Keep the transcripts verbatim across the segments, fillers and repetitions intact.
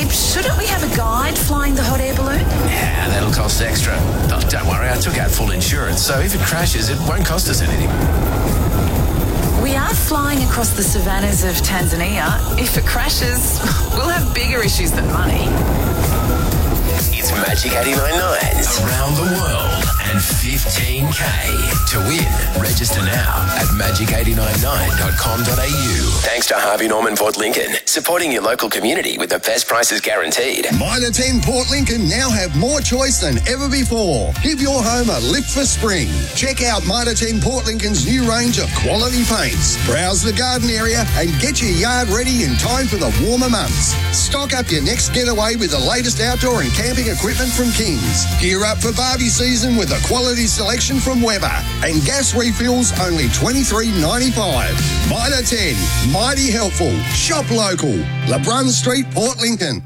shouldn't we have a guide flying the hot air balloon? Yeah, that'll cost extra. Oh, don't worry, I took out full insurance, so if it crashes, it won't cost us anything. We are flying across the savannas of Tanzania. If it crashes, we'll have bigger issues than money. It's Magic eighty-nine point nine. Around the world and fifteen K. To win, register now at magic eight nine nine dot com dot a u. Thanks to Harvey Norman Port Lincoln, supporting your local community with the best prices guaranteed. Mitre ten Port Lincoln now have more choice than ever before. Give your home a lift for spring. Check out Mitre ten Port Lincoln's new range of quality paints. Browse the garden area and get your yard ready in time for the warmer months. Stock up your next getaway with the latest outdoor and camping equipment from Kings. Gear up for Barbie season with a quality selection from Weber. And gas refills only twenty-three ninety-five. Mitre ten, mighty helpful. Shop local. LeBrun Street, Port Lincoln.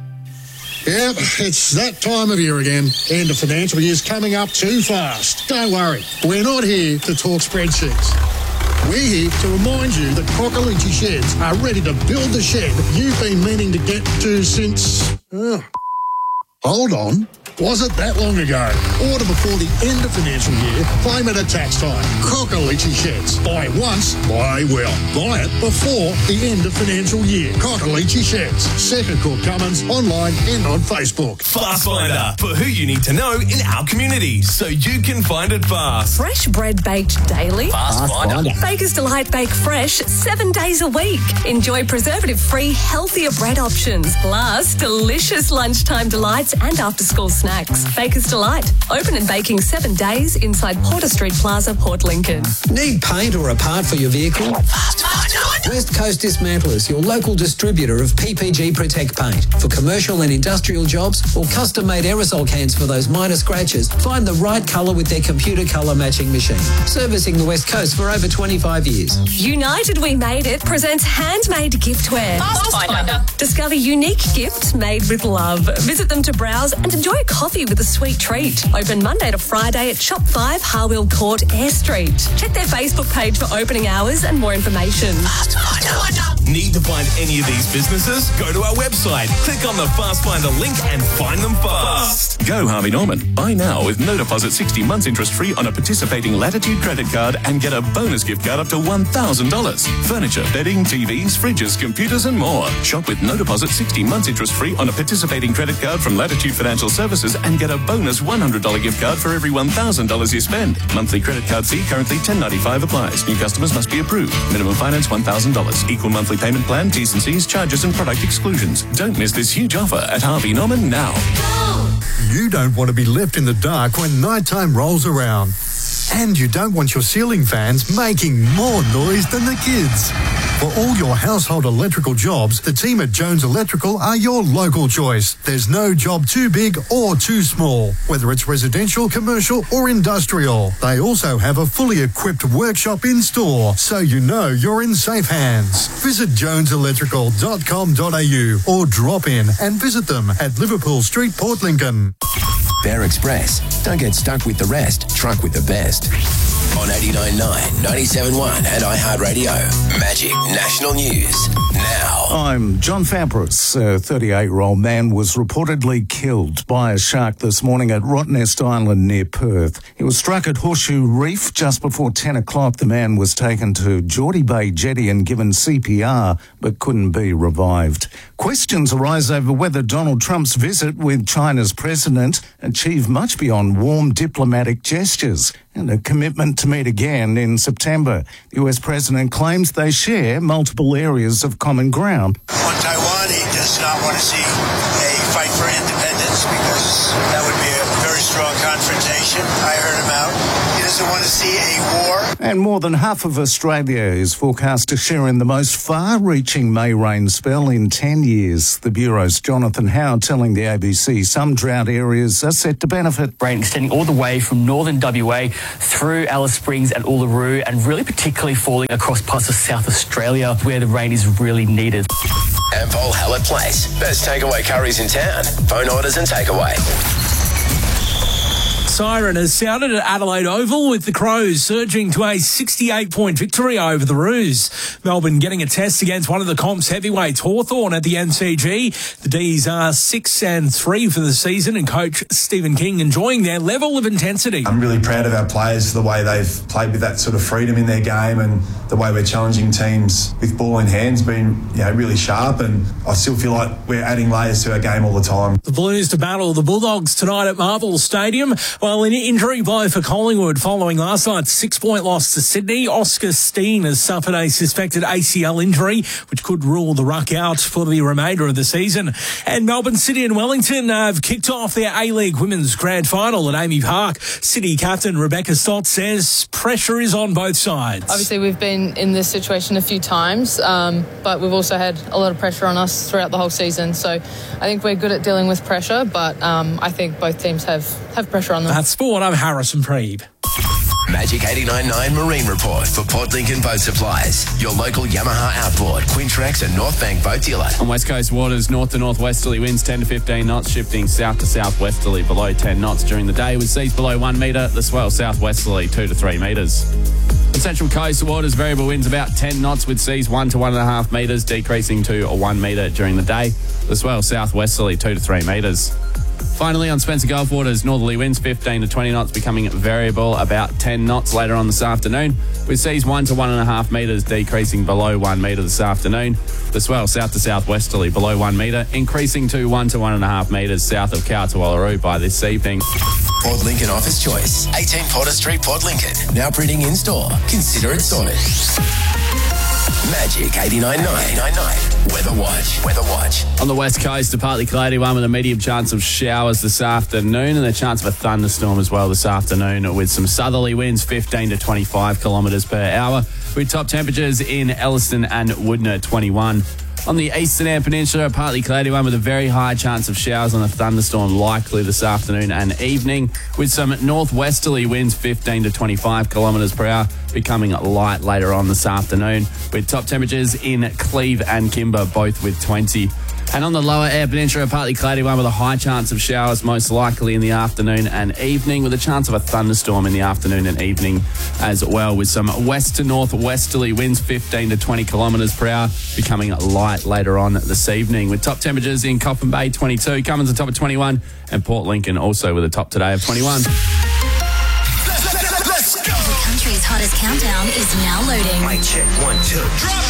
Yep, it's that time of year again. End of financial year's coming up too fast. Don't worry, we're not here to talk spreadsheets. We're here to remind you that Cockalichi Sheds are ready to build the shed you've been meaning to get to since... Oh. Hold on. Was it that long ago? Order before the end of financial year. Claim it at tax time. Cockalichi Sheds. Buy it once, buy well. Buy it before the end of financial year. Cockalichi Sheds. Second Court Cummins, online and on Facebook. Fast Finder, for who you need to know in our community, so you can find it fast. Fresh bread baked daily. Fast Finder. Baker's Delight Bake Fresh seven days a week. Enjoy preservative-free, healthier bread options. Plus, delicious lunchtime delights and after-school snacks. Baker's Delight. Open and baking seven days inside Porter Street Plaza, Port Lincoln. Need paint or a part for your vehicle? Fast Finder. West Coast Dismantlers, your local distributor of P P G Protect paint. For commercial and industrial jobs or custom-made aerosol cans for those minor scratches, find the right colour with their computer colour matching machine. Servicing the West Coast for over twenty-five years. United We Made It presents handmade giftware. Fast Finder. Discover unique gifts made with love. Visit them to browse and enjoy a coffee with a sweet treat. Open Monday to Friday at Shop five Harwell Court, Ayr Street. Check their Facebook page for opening hours and more information. Fast Finder. Need to find any of these businesses? Go to our website, click on the Fast Finder link and find them fast. Go Harvey Norman. Buy now with no deposit, sixty months interest free on a participating Latitude credit card and get a bonus gift card up to one thousand dollars. Furniture, bedding, T Vs, fridges, computers and more. Shop with no deposit, sixty months interest free on a participating credit card from Latitude Financial Services and get a bonus one hundred dollars gift card for every one thousand dollars you spend. Monthly credit card fee currently ten ninety-five applies. New customers must be approved. Minimum finance one thousand dollars. Equal monthly payment plan, T's and C's, charges and product exclusions. Don't miss this huge offer at Harvey Norman now. You don't want to be left in the dark when nighttime rolls around. And you don't want your ceiling fans making more noise than the kids. For all your household electrical jobs, the team at Jones Electrical are your local choice. There's no job too big or too small, whether it's residential, commercial or industrial. They also have a fully equipped workshop in store, so you know you're in safe hands. Visit jones electrical dot com dot a u or drop in and visit them at Liverpool Street, Port Lincoln. Bear Express. Don't get stuck with the rest. Truck with the best. On eighty-nine point nine, ninety-seven point one and iHeartRadio. Magic National News. Now. I'm John Fabris. A thirty-eight-year-old man was reportedly killed by a shark this morning at Rottnest Island near Perth. He was struck at Horseshoe Reef just before ten o'clock. The man was taken to Geordie Bay Jetty and given C P R, but couldn't be revived. Questions arise over whether Donald Trump's visit with China's president achieved much beyond warm diplomatic gestures and a commitment to meet again in September. The U S president claims they share multiple areas of common ground. On Taiwan, he does not want to see a fight for independence because that would be a very strong confrontation. I heard him out. He doesn't want to see a war. And more than half of Australia is forecast to share in the most far-reaching May rain spell in ten years. The Bureau's Jonathan Howe telling the A B C some drought areas are set to benefit. Rain extending all the way from northern W A through Alice Springs and Uluru, and really particularly falling across parts of South Australia where the rain is really needed. Ampol Hallett Place. Best takeaway curries in town. Phone orders and takeaway. siren has sounded at Adelaide Oval with the Crows surging to a sixty-eight point victory over the Roos. Melbourne getting a test against one of the comp's heavyweights, Hawthorn, at the M C G. The D's are six and three for the season, and coach Stephen King enjoying their level of intensity. I'm really proud of our players for the way they've played with that sort of freedom in their game, and the way we're challenging teams with ball in hands being, you know, really sharp, and I still feel like we're adding layers to our game all the time. The Blues to battle the Bulldogs tonight at Marvel Stadium. Well, an injury blow for Collingwood following last night's six-point loss to Sydney. Oscar Steen has suffered a suspected A C L injury, which could rule the ruck out for the remainder of the season. And Melbourne City and Wellington have kicked off their A-League Women's Grand Final at Amy Park. City captain Rebecca Stott says pressure is on both sides. Obviously, we've been in this situation a few times, um, but we've also had a lot of pressure on us throughout the whole season. So I think we're good at dealing with pressure, but um, I think both teams have, have pressure on them. That's sport. I'm Harrison Preeb. Magic eighty-nine point nine Marine Report for Port Lincoln Boat Supplies. Your local Yamaha Outboard, Quintrex and North Bank boat dealer. On West Coast waters, north to northwesterly winds ten to fifteen knots, shifting south to southwesterly below ten knots during the day, with seas below one metre, the swell southwesterly two to three metres. On Central Coast waters, variable winds about ten knots, with seas one to one and a half metres, decreasing to a one metre during the day, the swell southwesterly two to three metres. Finally, on Spencer Gulf waters, northerly winds fifteen to twenty knots, becoming variable about ten knots later on this afternoon, with seas one to one and a half metres, decreasing below one metre this afternoon. The swell south to southwesterly below one metre, increasing to one to one and a half metres south of Kowtowallaroo by this evening. Port Lincoln Office Choice, eighteen Potter Street, Port Lincoln. Now printing in store. Consider it sorted. Magic eighty-nine point nine. Weather Watch. Weather Watch. On the west coast, a partly cloudy one with a medium chance of showers this afternoon, and a chance of a thunderstorm as well this afternoon, with some southerly winds fifteen to twenty-five kilometres per hour, with top temperatures in Elliston and Woodner twenty-one. On the eastern Eyre Peninsula, a partly cloudy one with a very high chance of showers and a thunderstorm likely this afternoon and evening, with some northwesterly winds fifteen to twenty-five kilometres per hour, becoming light later on this afternoon, with top temperatures in Cleve and Kimber both with twenty. And on the lower Eyre Peninsula, a partly cloudy one with a high chance of showers, most likely in the afternoon and evening, with a chance of a thunderstorm in the afternoon and evening as well, with some west to northwesterly winds fifteen to twenty kilometres per hour, becoming light later on this evening, with top temperatures in Coffin Bay twenty-two, Cummins a top of twenty-one, and Port Lincoln also with a top today of twenty-one. Let's go! The country's hottest countdown is now loading. Mic check, one, two. Drop